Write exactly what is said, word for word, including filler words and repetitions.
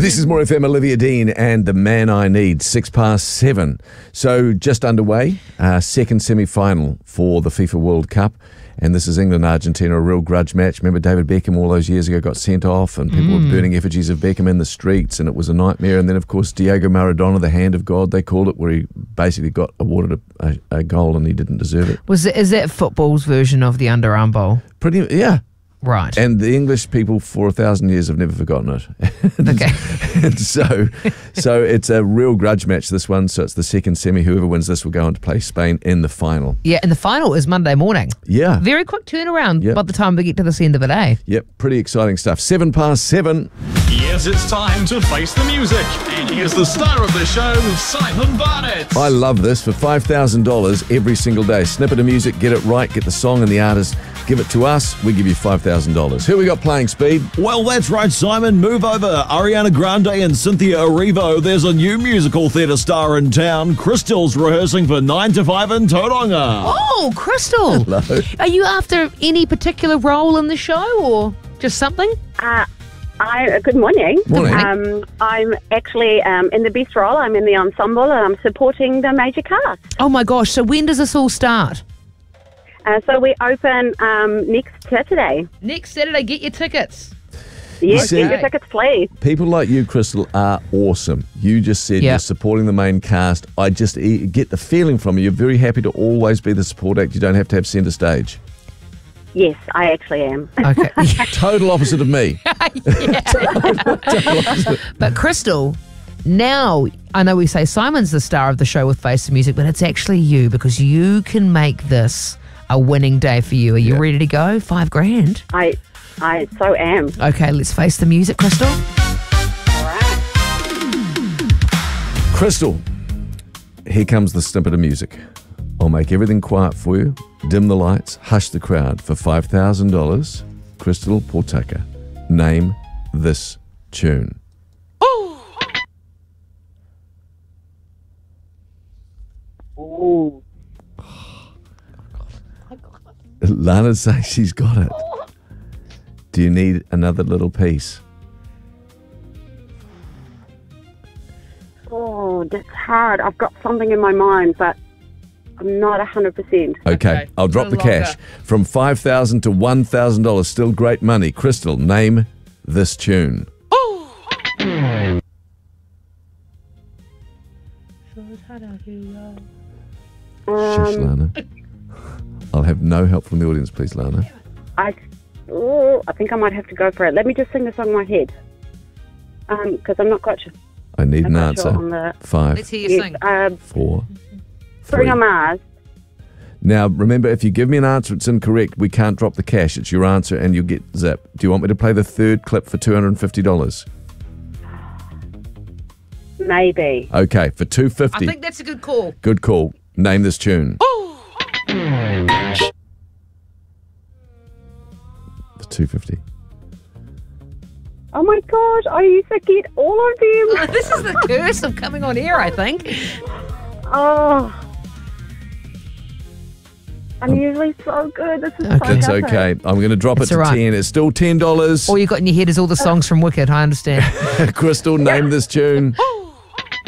This is More F M, Olivia Dean and The Man I Need, six past seven. So just underway, uh, second semi-final for the FIFA World Cup. And this is England-Argentina, a real grudge match. Remember David Beckham all those years ago got sent off and people mm. were burning effigies of Beckham in the streets and it was a nightmare. And then, of course, Diego Maradona, the hand of God, they called it, where he basically got awarded a, a, a goal and he didn't deserve it. Was it, is that football's version of the Underarm Bowl? Pretty, yeah. Right. And the English people for a thousand years have never forgotten it. Okay. And so so it's a real grudge match, this one. So it's the second semi. Whoever wins this will go on to play Spain in the final. Yeah, and the final is Monday morning. Yeah. Very quick turnaround yep. by the time we get to this end of it, eh? Yep, pretty exciting stuff. Seven past seven. Yes, it's time to face the music. And here's the star of the show, Simon Barnett. I love this. For five thousand dollars every single day. Snippet of music, get it right, get the song and the artist, give it to us, we give you five thousand dollars. Who we got playing, Speed? Well, that's right, Simon. Move over. Ariana Grande and Cynthia Erivo. There's a new musical theatre star in town. Crystal's rehearsing for nine to five in Tauranga. Oh, Crystal. Hello. Are you after any particular role in the show or just something? Uh, I, uh, good morning. Morning. Um, I'm actually um, in the best role. I'm in the ensemble and I'm supporting the major cast. Oh my gosh, so when does this all start? Uh, so we open um, next Saturday. Next Saturday, get your tickets. Yes, see, get your tickets, please. People like you, Crystal, are awesome. You just said Yep. you're supporting the main cast. I just e- get the feeling from you. You're very happy to always be the support act. You don't have to have centre stage. Yes, I actually am. Okay. Total opposite of me. But Crystal, now I know we say Simon's the star of the show with Face the Music, but it's actually you because you can make this a winning day for you. Are you Yeah. ready to go? Five grand. I, I so am. Okay, let's face the music, Crystal. All right. Crystal, here comes the snippet of music. I'll make everything quiet for you, dim the lights, hush the crowd. For five thousand dollars, Crystal Portucker, name this tune. Ooh. Lana's saying she's got it. Do you need another little piece? Oh, that's hard. I've got something in my mind, but I'm not one hundred percent. Okay, Okay, I'll drop a the little cash. longer. From five thousand dollars to one thousand dollars, still great money. Crystal, name this tune. Shush, Um, Lana. I'll have no help from the audience, please, Lana. I, oh, I think I might have to go for it. Let me just sing the song in my head. Um, because I'm not quite sure. I need I'm an not answer. sure on the. Five, Let's hear you Yes, sing. um, four, three. Bruno Mars. Now, remember, if you give me an answer it's incorrect, we can't drop the cash. It's your answer and you'll get zip. Do you want me to play the third clip for two hundred fifty dollars? Maybe. Okay, for two hundred fifty I dollars. think that's a good call. Good call. Name this tune. For two hundred fifty dollars. Oh my God! I used to get all of them. This is the curse of coming on air, I think. Oh. I'm usually so good. This is Okay. It's so okay. I'm going to drop It's it to all right. ten. It's still ten dollars. All you got in your head is all the songs from Wicked, I understand. Crystal, name this tune.